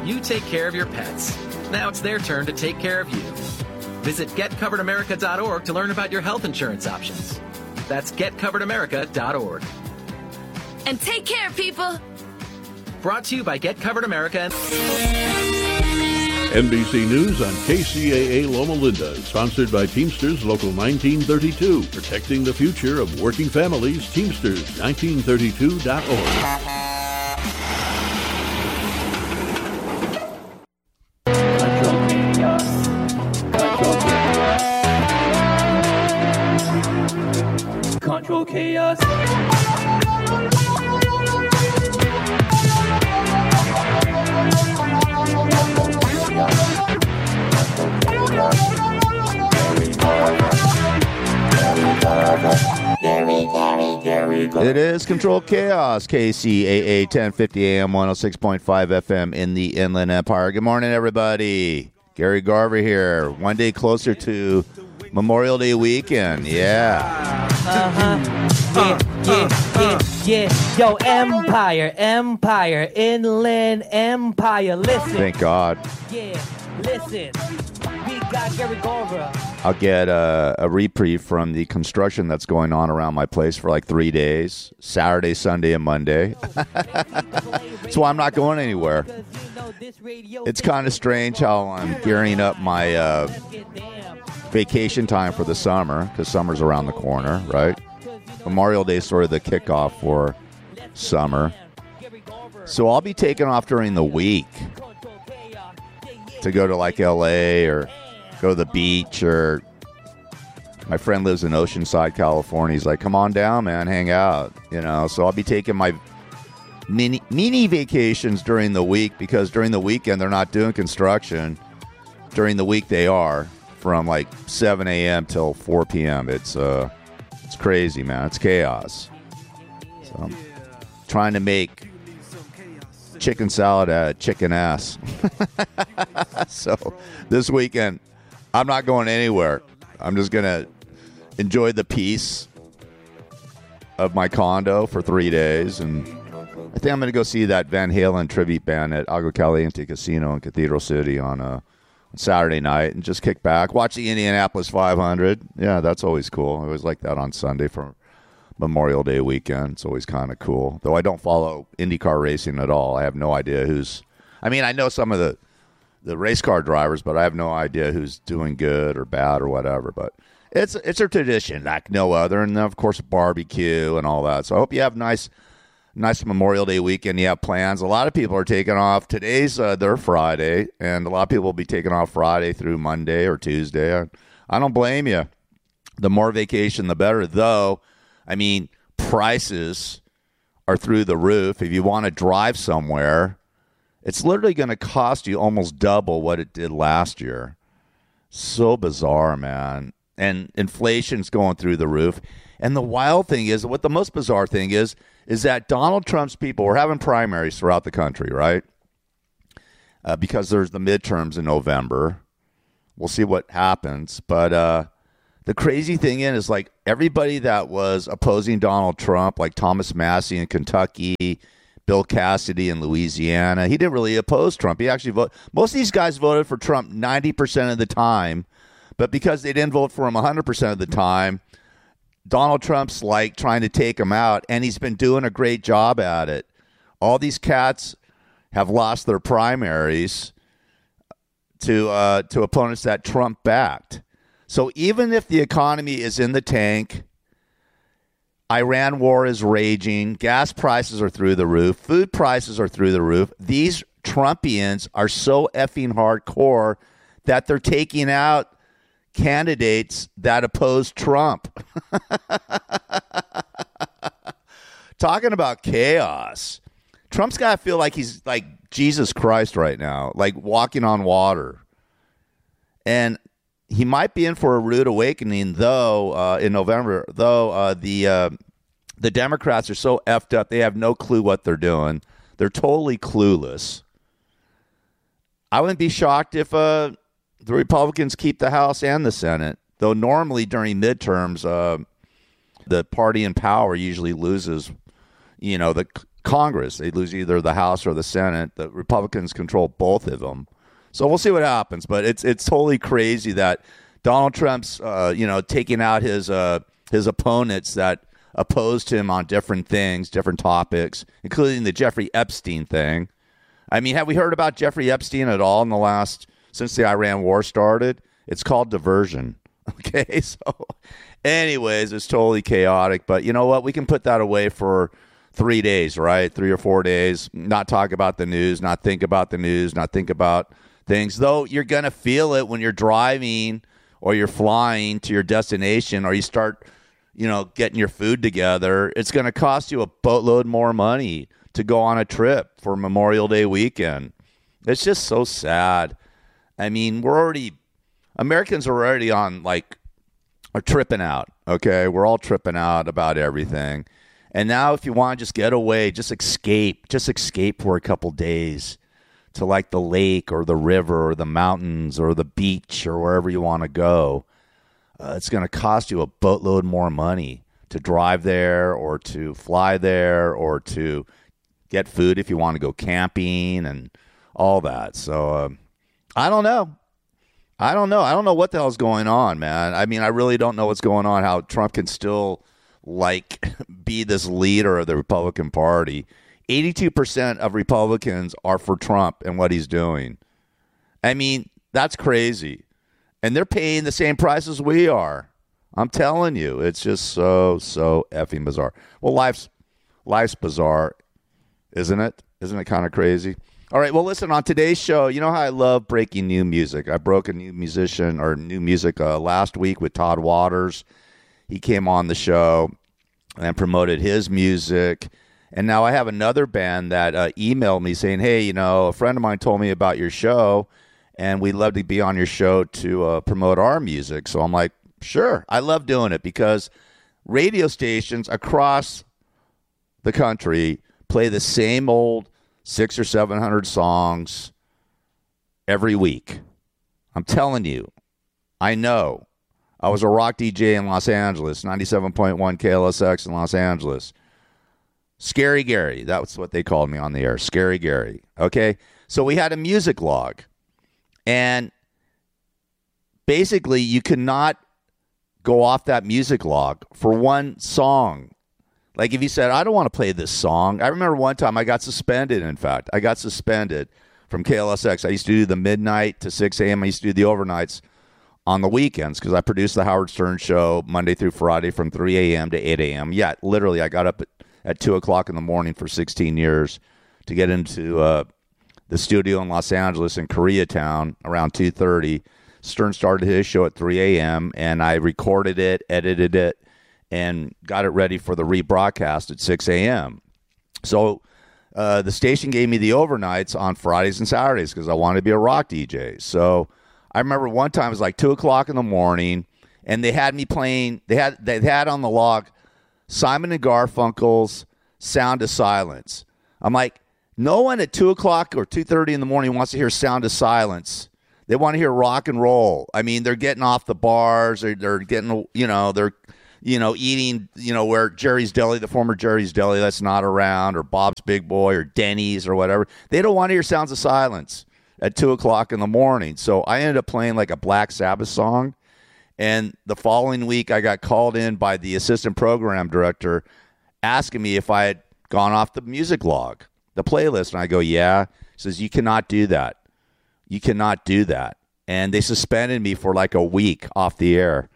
You take care of your pets. Now it's their turn to take care of you. Visit getcoveredamerica.org to learn about your health insurance options. That's getcoveredamerica.org. And take care, people. Brought to you by Get Covered America. NBC News on KCAA Loma Linda, sponsored by Teamsters Local 1932, protecting the future of working families. Teamsters 1932.org. Control chaos. It is Control Chaos, KCAA 1050 AM 106.5 FM in the Inland Empire. Good morning, everybody. Gary Garver here. One day closer to Memorial Day weekend. Yeah. Yeah. Yo, Empire, Inland Empire. Listen. Thank God. Yeah, listen. We got Gary Garver. I'll get a reprieve from the construction that's going on around my place for like 3 days. Saturday, Sunday, and Monday. So I'm not going anywhere. It's kind of strange how I'm gearing up my vacation time for the summer, because summer's around the corner, right? Memorial Day is sort of the kickoff for summer. So I'll be taking off during the week to go to like LA or go to the beach, or my friend lives in Oceanside, California. He's like, come on down, man, hang out, you know. So I'll be taking my mini vacations during the week, because during the weekend they're not doing construction. During the week they are, from like 7 a.m. till 4 p.m. It's crazy, man. It's chaos. So I'm trying to make chicken salad out of chicken ass. So this weekend, I'm not going anywhere. I'm just going to enjoy the peace of my condo for 3 days. And I think I'm going to go see that Van Halen tribute band at Agua Caliente Casino in Cathedral City on Saturday night, and just kick back, watch the Indianapolis 500. Yeah, that's always cool. I always like that on Sunday for Memorial Day weekend. It's always kind of cool. Though I don't follow IndyCar racing at all. I have no idea who's... I mean, I know some of the race car drivers, but I have no idea who's doing good or bad or whatever. But it's a tradition like no other. And then, of course, barbecue and all that. So I hope you have nice Memorial Day weekend. You have plans. A lot of people are taking off. Today's their Friday, and a lot of people will be taking off Friday through Monday or Tuesday. I don't blame you. The more vacation, the better. Though, I mean, prices are through the roof. If you want to drive somewhere, it's literally going to cost you almost double what it did last year. So bizarre, man. And inflation's going through the roof. And the wild thing is, what the most bizarre thing is that Donald Trump's people, we're having primaries throughout the country, right? Because there's the midterms in November. We'll see what happens. But the crazy thing is, like, everybody that was opposing Donald Trump, like Thomas Massie in Kentucky, Bill Cassidy in Louisiana, he didn't really oppose Trump. He actually voted. Most of these guys voted for Trump 90% of the time. But because they didn't vote for him 100% of the time, Donald Trump's like trying to take him out, and he's been doing a great job at it. All these cats have lost their primaries to opponents that Trump backed. So even if the economy is in the tank, Iran war is raging, gas prices are through the roof, food prices are through the roof, these Trumpians are so effing hardcore that they're taking out candidates that oppose Trump. Talking about chaos. Trump's got to feel like he's like Jesus Christ right now, like walking on water. And he might be in for a rude awakening, though, in November, though the Democrats are so effed up, they have no clue what they're doing. They're totally clueless. I wouldn't be shocked if the Republicans keep the House and the Senate, though normally during midterms, the party in power usually loses, you know, Congress. They'd lose either the House or the Senate. The Republicans control both of them. So we'll see what happens. But it's totally crazy that Donald Trump's taking out his opponents that opposed him on different things, different topics, including the Jeffrey Epstein thing. I mean, have we heard about Jeffrey Epstein at all since the Iran war started? It's called diversion. Okay, so anyways, it's totally chaotic. But you know what? We can put that away for 3 days, right? 3 or 4 days. Not talk about the news, not think about the news, not think about things. Though you're going to feel it when you're driving or you're flying to your destination or you start, getting your food together. It's going to cost you a boatload more money to go on a trip for Memorial Day weekend. It's just so sad. I mean, Americans are already are tripping out, okay? We're all tripping out about everything. And now if you want to just get away, just escape for a couple days to like the lake or the river or the mountains or the beach or wherever you want to go, it's going to cost you a boatload more money to drive there or to fly there or to get food if you want to go camping and all that. So I don't know. I don't know what the hell's going on, man. I mean, I really don't know what's going on, how Trump can still be this leader of the Republican Party. 82% of Republicans are for Trump and what he's doing. I mean, that's crazy. And they're paying the same price as we are. I'm telling you, it's just so effing bizarre. Well, life's bizarre, isn't it? Isn't it kind of crazy? All right, well, listen, on today's show, you know how I love breaking new music. I broke a new music last week with Todd Waters. He came on the show and promoted his music. And now I have another band that emailed me saying, hey, a friend of mine told me about your show, and we'd love to be on your show to promote our music. So I'm like, sure. I love doing it because radio stations across the country play the same old 600 or 700 songs every week. I'm telling you, I know. I was a rock DJ in Los Angeles, 97.1 KLSX in Los Angeles. Scary Gary, that's what they called me on the air, Scary Gary. Okay, so we had a music log, and basically you cannot go off that music log for one song. Like if you said, I don't want to play this song. I remember one time I got suspended, in fact. I got suspended from KLSX. I used to do the midnight to 6 a.m. I used to do the overnights on the weekends because I produced the Howard Stern Show Monday through Friday from 3 a.m. to 8 a.m. Yeah, literally, I got up at 2 o'clock in the morning for 16 years to get into the studio in Los Angeles in Koreatown around 2:30. Stern started his show at 3 a.m., and I recorded it, edited it, and got it ready for the rebroadcast at 6 a.m. So the station gave me the overnights on Fridays and Saturdays because I wanted to be a rock DJ. So I remember one time it was like 2 o'clock in the morning, and they had me playing. They had on the log Simon and Garfunkel's Sound of Silence. I'm like, no one at 2 o'clock or 2:30 in the morning wants to hear Sound of Silence. They want to hear rock and roll. I mean, they're getting off the bars. They're getting, they're, eating, where Jerry's Deli, the former Jerry's Deli that's not around, or Bob's Big Boy or Denny's or whatever. They don't want to hear Sounds of Silence at 2 o'clock in the morning. So I ended up playing like a Black Sabbath song. And the following week, I got called in by the assistant program director asking me if I had gone off the music log, the playlist. And I go, yeah. He says, you cannot do that. You cannot do that. And they suspended me for like a week off the air.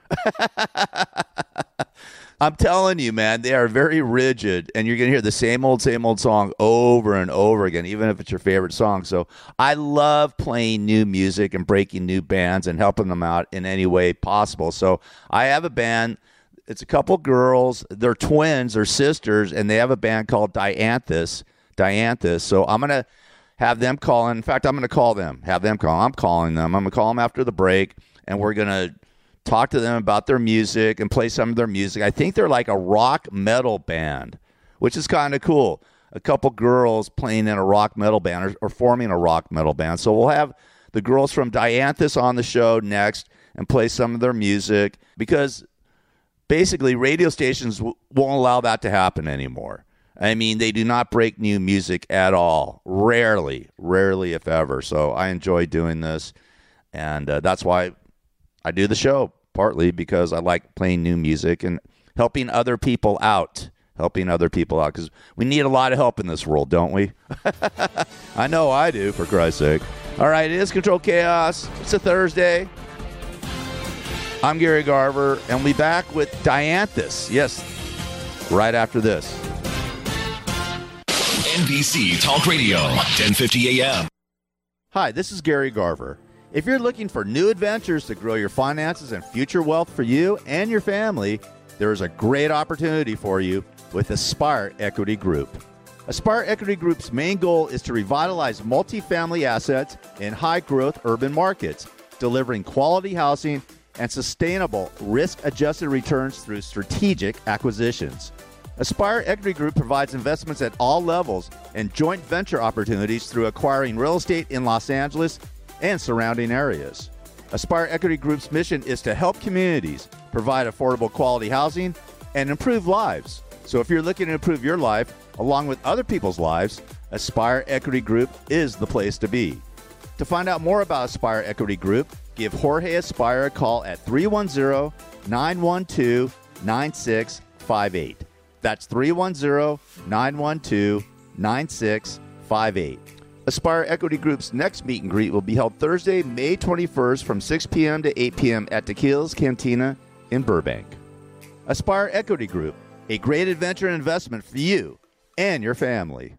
I'm telling you, man, they are very rigid, and you're going to hear the same old song over and over again, even if it's your favorite song. So I love playing new music and breaking new bands and helping them out in any way possible. So I have a band. It's a couple girls. They're twins. They're sisters, and they have a band called Dianthus. So I'm going to have them call in. In fact, I'm going to call them. Have them call. I'm calling them. I'm going to call them after the break, and we're going to talk to them about their music and play some of their music. I think they're like a rock metal band, which is kind of cool. A couple girls playing in a rock metal band or forming a rock metal band. So we'll have the girls from Dianthus on the show next and play some of their music because basically radio stations won't allow that to happen anymore. I mean, they do not break new music at all. Rarely, if ever. So I enjoy doing this, and that's why I do the show, partly because I like playing new music and helping other people out. Because we need a lot of help in this world, don't we? I know I do, for Christ's sake. All right, it is Control Chaos. It's a Thursday. I'm Gary Garver, and we'll be back with Dianthus. Yes, right after this. NBC Talk Radio, 1050 AM. Hi, this is Gary Garver. If you're looking for new adventures to grow your finances and future wealth for you and your family, there is a great opportunity for you with Aspire Equity Group. Aspire Equity Group's main goal is to revitalize multifamily assets in high-growth urban markets, delivering quality housing and sustainable risk-adjusted returns through strategic acquisitions. Aspire Equity Group provides investments at all levels and joint venture opportunities through acquiring real estate in Los Angeles and surrounding areas. Aspire Equity Group's mission is to help communities provide affordable quality housing and improve lives. So if you're looking to improve your life along with other people's lives, Aspire Equity Group is the place to be. To find out more about Aspire Equity Group, give Jorge Aspire a call at 310-912-9658. That's 310-912-9658. Aspire Equity Group's next meet and greet will be held Thursday, May 21st from 6 p.m. to 8 p.m. at Tequila's Cantina in Burbank. Aspire Equity Group, a great adventure and investment for you and your family.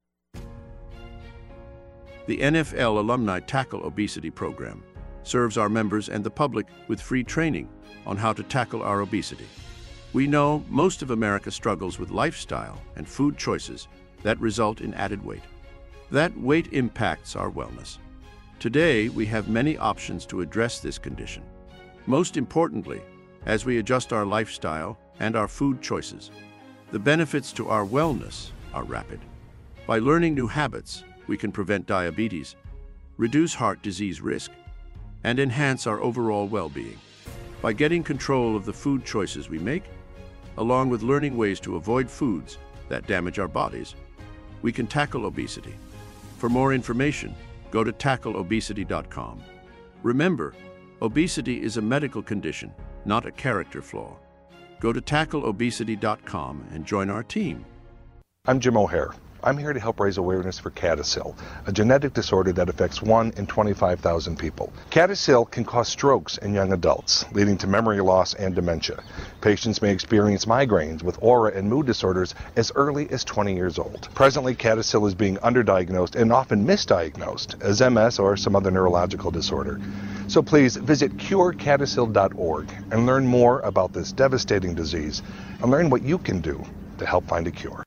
The NFL Alumni Tackle Obesity Program serves our members and the public with free training on how to tackle our obesity. We know most of America struggles with lifestyle and food choices that result in added weight. That weight impacts our wellness. Today, we have many options to address this condition. Most importantly, as we adjust our lifestyle and our food choices, the benefits to our wellness are rapid. By learning new habits, we can prevent diabetes, reduce heart disease risk, and enhance our overall well-being. By getting control of the food choices we make, along with learning ways to avoid foods that damage our bodies, we can tackle obesity. For more information, go to tackleobesity.com. Remember, obesity is a medical condition, not a character flaw. Go to tackleobesity.com and join our team. I'm Jim O'Hare. I'm here to help raise awareness for CADASIL, a genetic disorder that affects 1 in 25,000 people. CADASIL can cause strokes in young adults, leading to memory loss and dementia. Patients may experience migraines with aura and mood disorders as early as 20 years old. Presently, CADASIL is being underdiagnosed and often misdiagnosed as MS or some other neurological disorder. So please visit curecadasil.org and learn more about this devastating disease and learn what you can do to help find a cure.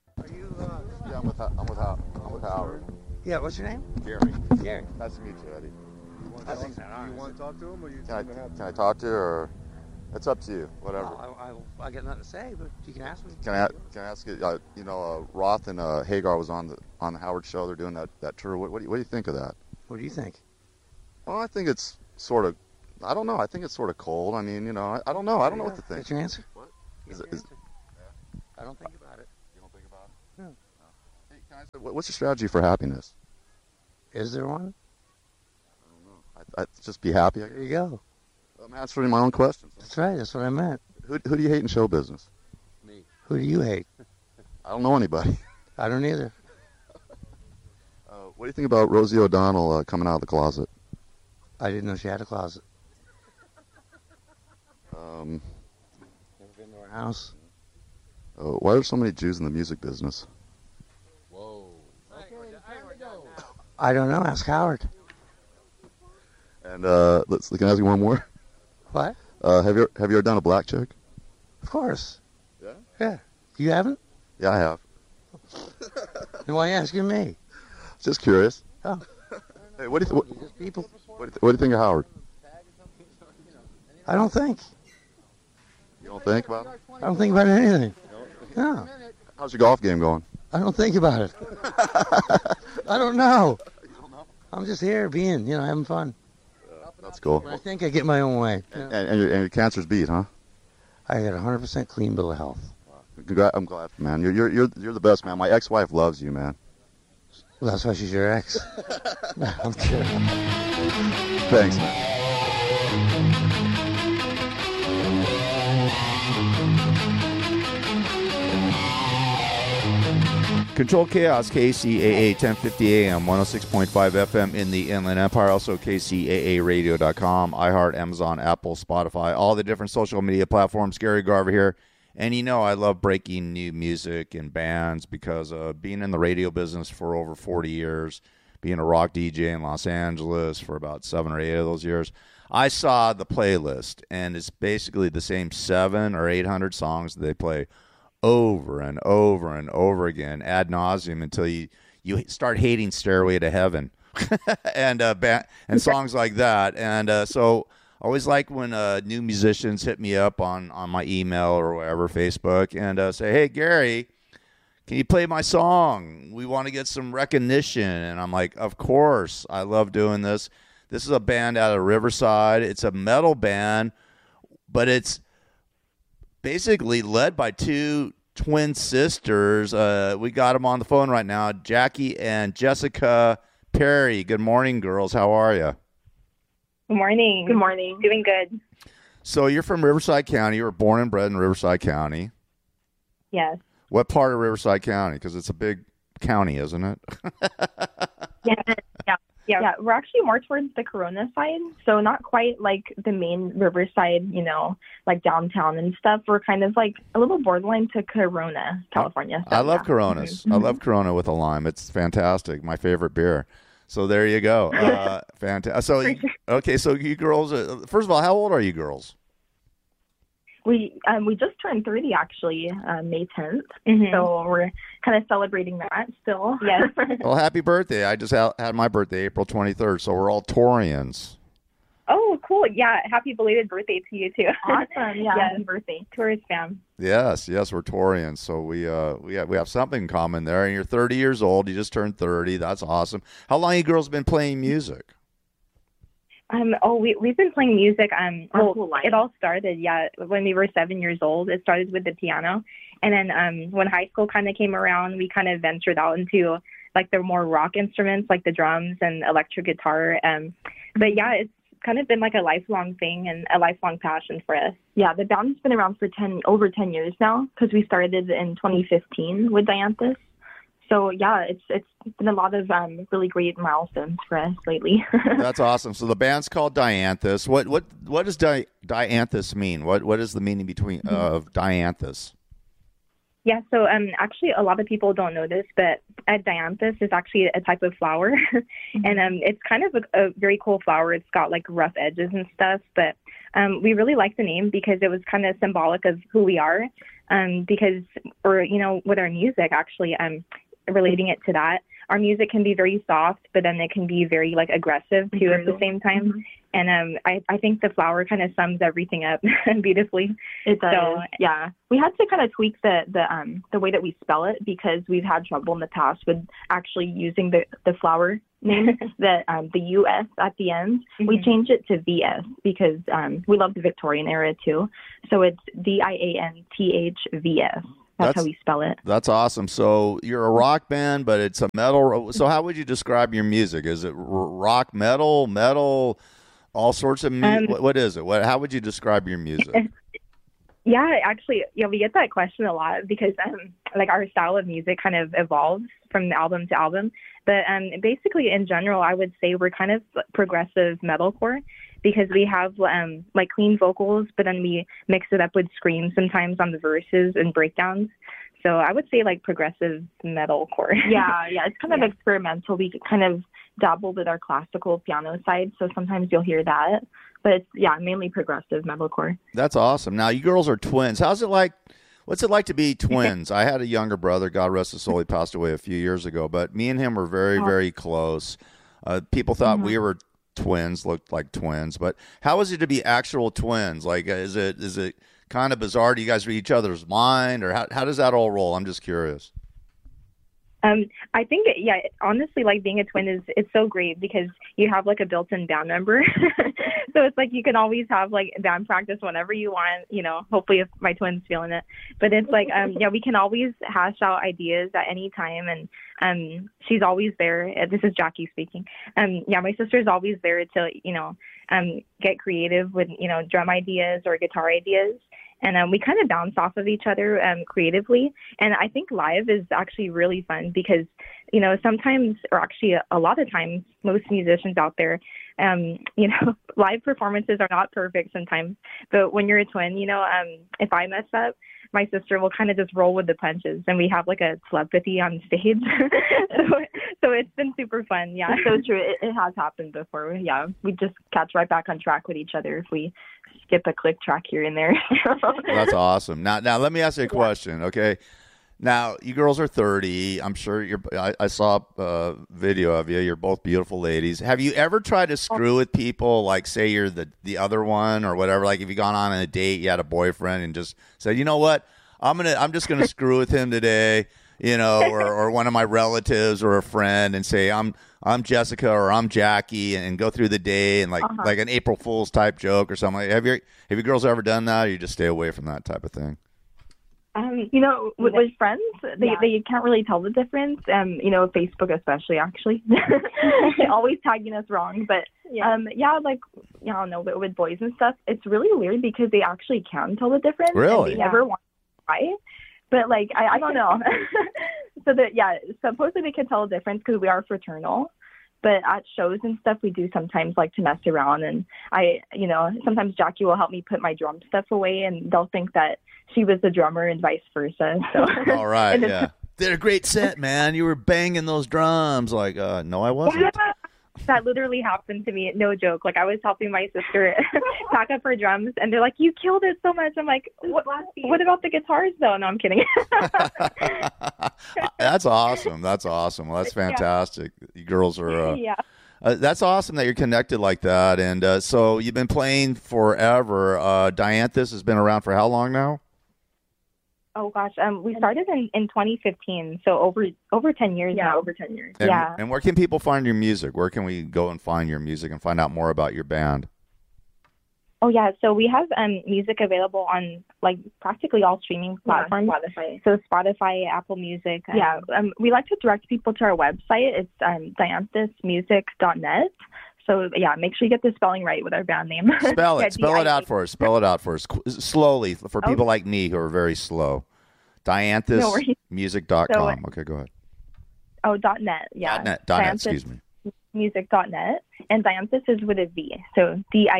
I'm with Howard. Yeah, what's your name? Gary. Gary. Nice to meet you, Eddie. You want to talk to him, or Can I talk to you, or it's up to you, whatever. I got nothing to say, but you can ask me. Can I ask you? Roth and Hagar was on the Howard show. They're doing that tour. What do you think of that? What do you think? Well, I think it's sort of. I don't know. I think it's sort of cold. I mean, I don't know. I don't know what to think. That's your answer? What? Is it? I don't think about it. You don't think about it? No. Hey, can I say, what's your strategy for happiness? Is there one? I don't know. I just be happy. There you go. I'm answering my own questions. That's right. That's what I meant. Who do you hate in show business? Me. Who do you hate? I don't know anybody. I don't either. What do you think about Rosie O'Donnell coming out of the closet? I didn't know she had a closet. Never been to her house. Why are so many Jews in the music business? Whoa. I don't know. Ask Howard. And can I ask you one more? What? Have you ever done a black chick? Of course. Yeah. Yeah. You haven't? Yeah, I have. Then why are you asking me? Just curious. Oh. Hey, what do you Just people. what do you think of Howard? I don't think. You don't think about it? I don't think about anything. No. How's your golf game going? I don't think about it. I don't know. I'm just here being, having fun. That's cool. I think I get my own way. And your cancer's beat, huh? I got 100% clean bill of health. I'm glad, man. You're the best, man. My ex-wife loves you, man. Well, that's why she's your ex. No, I'm kidding. Thanks, man. Control Chaos, KCAA, 1050 AM, 106.5 FM in the Inland Empire. Also, KCAAradio.com, iHeart, Amazon, Apple, Spotify, all the different social media platforms. Gary Garver here. And you know I love breaking new music and bands because being in the radio business for over 40 years, being a rock DJ in Los Angeles for about 7 or 8 of those years, I saw the playlist, and it's basically the same 700 or 800 songs that they play over and over and over again, ad nauseum, until you start hating Stairway to Heaven and songs like that. And so I always like when new musicians hit me up on my email or whatever, Facebook, and say, hey, Gary, can you play my song? We want to get some recognition. And I'm like, of course. I love doing this. This is a band out of Riverside. It's a metal band, but it's basically led by two twin sisters. We got them on the phone right now, Jackie and Jessica Perry. Good morning, girls. How are you? Good morning. Good morning. Doing good. So you're from Riverside County. You were born and bred in Riverside County. Yes. What part of Riverside County? Because it's a big county, isn't it? Yeah. We're actually more towards the Corona side, so not quite like the main Riverside, like downtown and stuff. We're kind of like a little borderline to Corona, California. So, I love Coronas. Mm-hmm. I love Corona with a lime. It's fantastic. My favorite beer. So there you go. Fantastic. So, okay, so you girls, first of all, how old are you girls? We just turned 30 actually, May 10th. Mm-hmm. So we're kind of celebrating that still. Yes. Well, happy birthday. I just had my birthday April 23rd, so we're all Taurians. Oh, cool. Yeah, happy belated birthday to you too. Awesome. Yeah, yes. happy birthday. Taurus fam. Yes, we're Taurians. So we have something in common there. And you're 30 years old. You just turned 30. That's awesome. How long have you girls been playing music? We've been playing music. Whole life. It all started, when we were 7 years old. It started with the piano, and then when high school kind of came around, we kind of ventured out into like the more rock instruments, like the drums and electric guitar. But yeah, it's kind of been like a lifelong thing and a lifelong passion for us. Yeah, the band's been around for over 10 years now because we started in 2015 with Dianthus. So yeah, it's been a lot of really great milestones for us lately. That's awesome. So the band's called Dianthus. What does Dianthus mean? What is the meaning of Dianthus? Yeah, so actually a lot of people don't know this, but Dianthus is actually a type of flower, and it's kind of a very cool flower. It's got like rough edges and stuff, but we really like the name because it was kind of symbolic of who we are, because with our music actually, relating it to that, our music can be very soft, but then it can be very like aggressive too at the same time. Mm-hmm. And I think the flower kind of sums everything up beautifully. It does. So, yeah, we had to kind of tweak the way that we spell it because we've had trouble in the past with actually using the flower name, the US at the end. Mm-hmm. We changed it to VS because we love the Victorian era too. So it's DIANTHVS. That's how we spell it. That's awesome. So you're a rock band, but it's a metal. So how would you describe your music? Is it rock, metal, all sorts of music? What is it? How would you describe your music? Yeah, actually, we get that question a lot because like our style of music kind of evolves from album to album. But basically, in general, I would say we're kind of progressive metalcore because we have like clean vocals, but then we mix it up with screams sometimes on the verses and breakdowns. So I would say like progressive metalcore. Yeah, it's kind of experimental. We kind of dabble with our classical piano side, so sometimes you'll hear that. But it's, mainly progressive metalcore. That's awesome. Now, you girls are twins. What's it like to be twins? I had a younger brother, God rest his soul, he passed away a few years ago, but me and him were very, very close. People thought we were twins, looked like twins, but how is it to be actual twins? Like, is it kind of bizarre? Do you guys read each other's mind, or how does that all roll? I'm just curious. I think, honestly, like being a twin it's so great because you have like a built-in band member. So it's like you can always have like band practice whenever you want, hopefully if my twin's feeling it. But it's like, we can always hash out ideas at any time. And she's always there. This is Jackie speaking. My sister's always there to, get creative with, drum ideas or guitar ideas. And we kind of bounce off of each other creatively. And I think live is actually really fun because, sometimes, or actually a lot of times, most musicians out there, live performances are not perfect sometimes. But when you're a twin, if I mess up, my sister will kind of just roll with the punches. And we have like a telepathy on stage. So it's been super fun. Yeah, it's so true. It has happened before. Yeah, we just catch right back on track with each other if we skip a click track here and there. That's awesome. Now let me ask you a question, okay? Now, you girls are 30. I'm sure I saw a video of you. You're both beautiful ladies. Have you ever tried to screw with people, like say you're the other one or whatever? Like if you gone on a date, you had a boyfriend and just said, you know what? I'm just gonna screw with him today, or one of my relatives or a friend and say I'm Jessica or I'm Jackie and go through the day and like an April Fool's type joke or something. Have you girls ever done that, or you just stay away from that type of thing? With friends, they can't really tell the difference. Facebook especially, actually, they always tagging us wrong. But I don't know, with boys and stuff, it's really weird because they actually can tell the difference. Really? And they never want to try. But like, I don't know. So supposedly they can tell the difference because we are fraternal. But at shows and stuff, we do sometimes like to mess around. And sometimes Jackie will help me put my drum stuff away and they'll think that she was the drummer and vice versa. So. All right, yeah. Did a great set, man. You were banging those drums. Like, no, I wasn't. That literally happened to me. No joke. Like I was helping my sister pack up her drums and they're like, you killed it so much. I'm like, what about the guitars though? No, I'm kidding. That's awesome. Well, that's fantastic. Yeah. You girls are, that's awesome that you're connected like that. And so you've been playing forever. Dianthus has been around for how long now? Oh gosh, we started in 2015, so over 10 years now. Over 10 years. And where can people find your music? Where can we go and find your music and find out more about your band? Oh yeah, so we have music available on like practically all streaming platforms. Spotify. So Spotify, Apple Music. We like to direct people to our website. It's dianthusmusic.net. So, make sure you get the spelling right with our band name. Spell it. Spell it out for us. Spell it out for us. Slowly, for people like me who are very slow. Dianthusmusic.com. Okay, go ahead. Oh, .net. Yeah. .net, excuse me. Music.net. And Dianthus is with a V. So,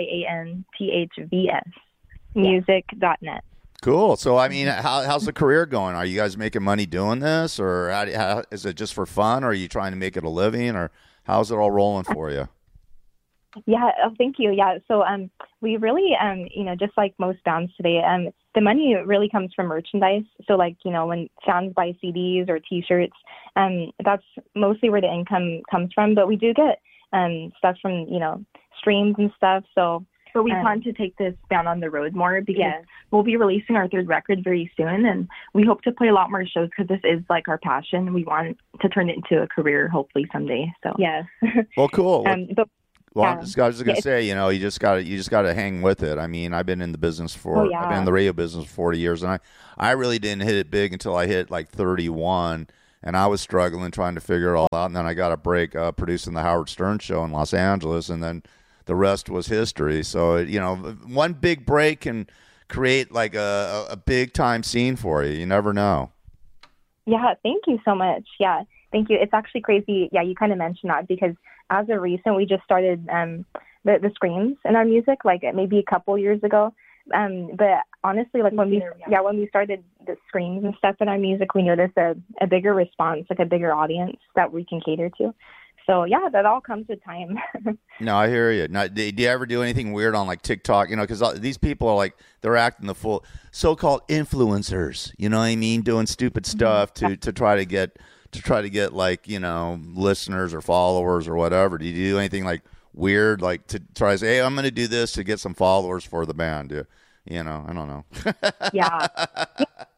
DIANTHVS. Music.net. Cool. So, I mean, how's the career going? Are you guys making money doing this? Or how, is it just for fun? Or are you trying to make it a living? Or how's it all rolling for you? Yeah, thank you. Yeah, so we really, just like most bands today, the money really comes from merchandise. So like, when fans buy CDs or T-shirts, that's mostly where the income comes from. But we do get stuff from, streams and stuff. So, but we plan to take this band on the road more because we'll be releasing our third record very soon, and we hope to play a lot more shows because this is like our passion. We want to turn it into a career, hopefully someday. So Well, cool. Well, I was just gonna say, you just gotta hang with it. I mean, I've been in the business I've been in the radio business for 40 years, and I really didn't hit it big until I hit like 31, and I was struggling trying to figure it all out, and then I got a break producing the Howard Stern show in Los Angeles, and then the rest was history. So one big break can create like a big time scene for you. You never know. Yeah, thank you so much. Yeah, thank you. It's actually crazy. Yeah, you kind of mentioned that because as of recent, we just started the screams in our music, like maybe a couple years ago. But honestly, like when we started the screams and stuff in our music, we noticed a bigger response, like a bigger audience that we can cater to. So yeah, that all comes with time. No, I hear you. Now, do you ever do anything weird on like TikTok? Because these people are like, they're acting the full so-called influencers. You know what I mean? Doing stupid stuff to try to get like, listeners or followers or whatever. Do you do anything like weird, like to try to say, hey, I'm going to do this to get some followers for the band? I don't know. Yeah.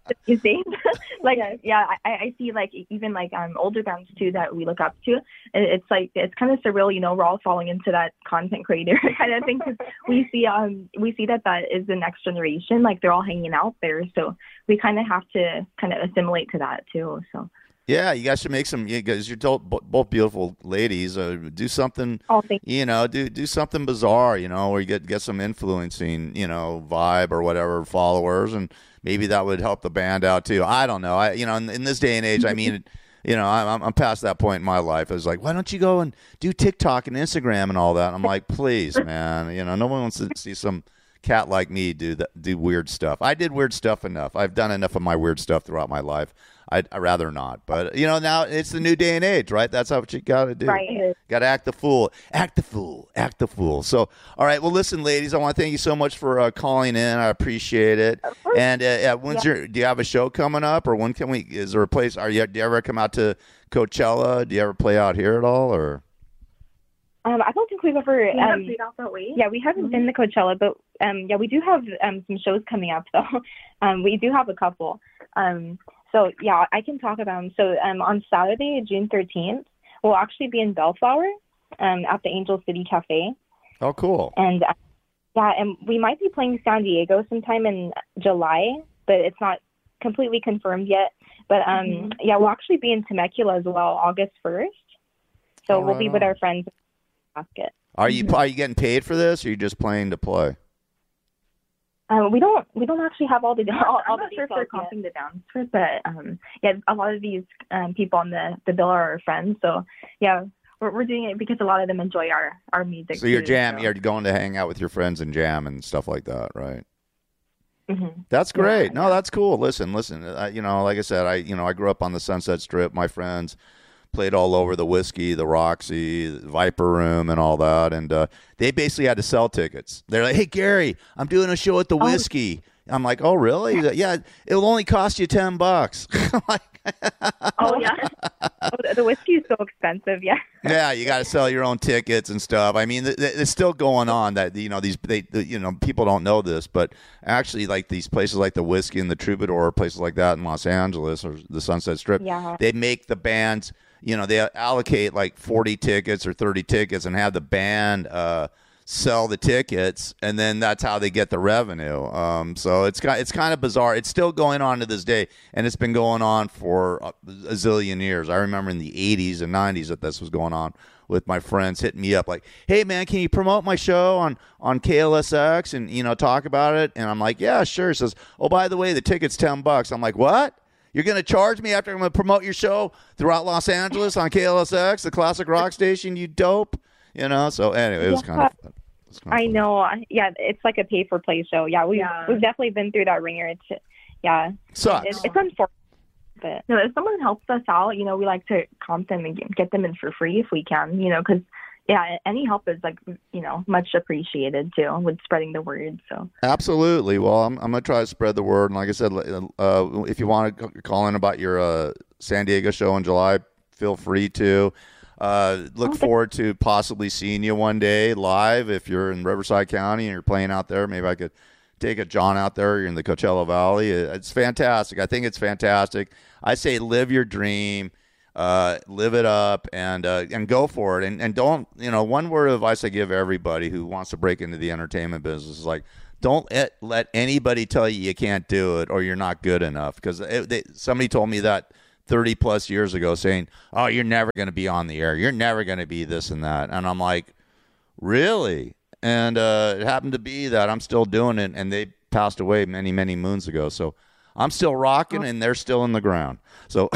these days. Like, yeah, I see like even like older bands too that we look up to. It's like it's kind of surreal, you know. We're all falling into that content creator kind of thing, 'cause we see that is the next generation. Like they're all hanging out there, so we kind of have to kind of assimilate to that too. So. Yeah, you guys should make some. You guys, you're both beautiful ladies. Do something. Oh, thank you. You know, do something bizarre. You know, where you get some influencing, you know, vibe or whatever followers, and maybe that would help the band out too. I don't know. In this day and age, I mean, you know, I'm past that point in my life. I was like, why don't you go and do TikTok and Instagram and all that? And I'm like, please, man. You know, no one wants to see some cat like me do weird stuff. I did weird stuff enough. I've done enough of my weird stuff throughout my life. I'd rather not. But, you know, now it's the new day and age, right? That's what you got to do. Right. Got to act the fool. Act the fool. Act the fool. So, all right. Well, listen, ladies, I want to thank you so much for calling in. I appreciate it. And do you have a show coming up, or when can we? Is there a place? Do you ever come out to Coachella? Do you ever play out here at all, or? I don't think we've ever played out that way. Yeah, we haven't been to Coachella, but yeah, we do have some shows coming up though. We do have a couple. So yeah, I can talk about them. So on Saturday, June 13th, we'll actually be in Bellflower at the Angel City Cafe. Oh, cool. And yeah, and we might be playing San Diego sometime in July, but it's not completely confirmed yet. But yeah, we'll actually be in Temecula as well, August 1st. So we'll be with our friends in Basket. Are you getting paid for this, or are you just playing to play? We don't actually have all the I'm not sure if they're comping the dancers, but yeah, a lot of these people on the bill are our friends. So yeah, we're doing it because a lot of them enjoy our music. So you're you're going to hang out with your friends and jam and stuff like that, right? Mm-hmm. That's great. Yeah. No, that's cool. Listen. You know, like I said, I grew up on the Sunset Strip. My friends played all over the Whiskey, the Roxy, the Viper Room, and all that. And they basically had to sell tickets. They're like, hey, Gary, I'm doing a show at the Whiskey. I'm like, oh, really? He's like, yeah, it will only cost you $10. I'm like, oh, yeah. The Whiskey is so expensive, yeah. Yeah, you got to sell your own tickets and stuff. I mean, it's still going on that, you know, people don't know this, but actually, like these places like the Whiskey and the Troubadour, places like that in Los Angeles or the Sunset Strip, they make the bands. You know, they allocate like 40 tickets or 30 tickets and have the band sell the tickets, and then that's how they get the revenue. So it's kind of bizarre. It's still going on to this day, and it's been going on for a zillion years. I remember in the 80s and 90s that this was going on with my friends hitting me up like, hey, man, can you promote my show on KLSX and, you know, talk about it? And I'm like, yeah, sure. He says, oh, by the way, the ticket's $10. I'm like, what? You're going to charge me after I'm going to promote your show throughout Los Angeles on KLSX, the classic rock station, you dope? You know, so anyway, it was kind of fun. I know. Yeah, it's like a pay-for-play show. Yeah, we've definitely been through that ringer. Sucks. It's unfortunate. But no, if someone helps us out, you know, we like to comp them and get them in for free if we can, you know, because yeah, any help is like, you know, much appreciated too with spreading the word. So absolutely. Well, I'm gonna try to spread the word, and like I said, if you want to call in about your San Diego show in July, feel free to. Look forward to possibly seeing you one day live if you're in Riverside County and you're playing out there. Maybe I could take a John out there. You're in the Coachella Valley. It's fantastic. I think it's fantastic. I say live your dream. Live it up and go for it. And don't, you know, one word of advice I give everybody who wants to break into the entertainment business is like, don't let anybody tell you can't do it or you're not good enough. Because somebody told me that 30 plus years ago saying, oh, you're never going to be on the air. You're never going to be this and that. And I'm like, really? And it happened to be that I'm still doing it. And they passed away many, many moons ago. So I'm still rocking and they're still in the ground. So,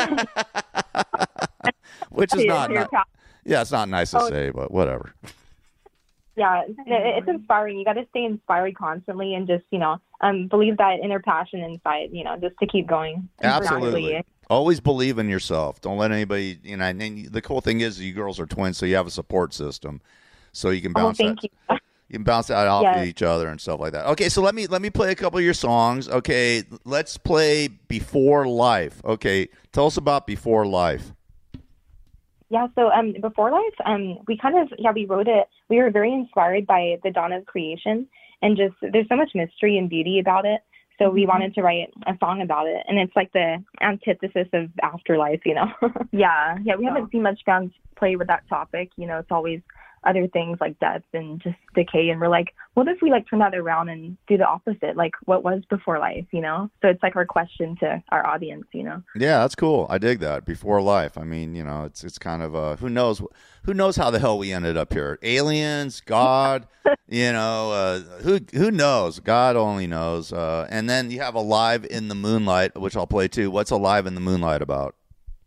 which is not it's not nice to say, but whatever. Yeah, it's inspiring. You got to stay inspired constantly and just, you know, believe that inner passion inside, you know, just to keep going. Absolutely. Always believe in yourself. Don't let anybody, you know, and the cool thing is you girls are twins, so you have a support system. So you can bounce You can bounce that off of each other and stuff like that. Okay, so let me play a couple of your songs. Okay, let's play Before Life. Okay, tell us about Before Life. Yeah, so Before Life, we wrote it. We were very inspired by the dawn of creation, and just there's so much mystery and beauty about it. So we wanted to write a song about it, and it's like the antithesis of afterlife, you know. Yeah, we haven't seen much bands play with that topic. You know, it's always other things like death and just decay, and we're like, what if we like turn that around and do the opposite? Like, what was before life, you know? So it's like our question to our audience, you know? Yeah, that's cool. I dig that. Before life. I mean, you know, it's kind of who knows how the hell we ended up here? Aliens, God, you know, who knows? God only knows. And then you have Alive in the Moonlight, which I'll play too. What's Alive in the Moonlight about?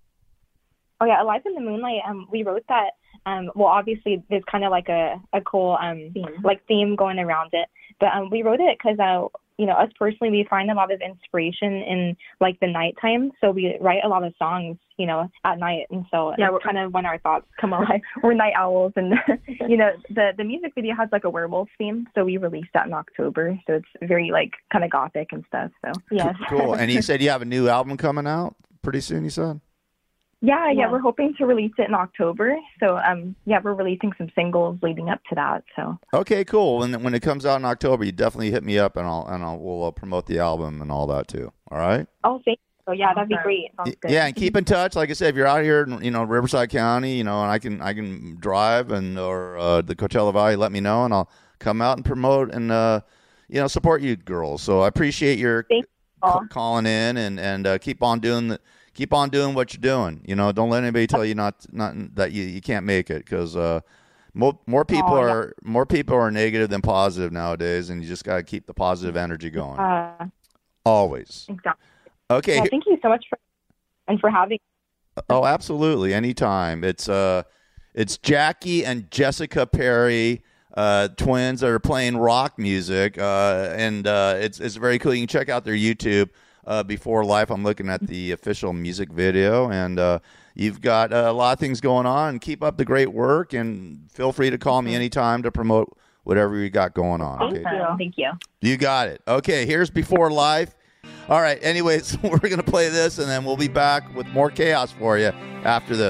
Oh yeah, Alive in the Moonlight. We wrote that. Well, obviously, there's kind of like a cool theme going around it. But we wrote it because, you know, us personally, we find a lot of inspiration in like the nighttime. So we write a lot of songs, you know, at night. And so it's kind of when our thoughts come alive. We're night owls, and you know, the music video has like a werewolf theme. So we released that in October. So it's very like kind of gothic and stuff. So yeah, cool. And you said you have a new album coming out pretty soon. You said. Yeah, we're hoping to release it in October. So, we're releasing some singles leading up to that. So. Okay, cool. When it comes out in October, you definitely hit me up, and we'll promote the album and all that too. All right. Oh, thank you. Yeah, that'd be great. Yeah, and keep in touch. Like I said, if you're out here, you know, Riverside County, you know, and I can drive or the Coachella Valley, let me know, and I'll come out and promote and you know, support you girls. So I appreciate your calling in and keep on doing what you're doing. You know, don't let anybody tell you not that you can't make it, because more people are negative than positive nowadays, and you just got to keep the positive energy going. Always. Exactly. Okay. Yeah, thank you so much for having. Oh, absolutely. Anytime. It's Jackie and Jessica Perry, twins that are playing rock music, and it's very cool. You can check out their YouTube. Before Life. I'm looking at the official music video, and you've got a lot of things going on. Keep up the great work, and feel free to call me anytime to promote whatever you got going on. Thank you. You got it. Okay, here's Before Life. All right, anyways, we're going to play this, and then we'll be back with more chaos for you after this.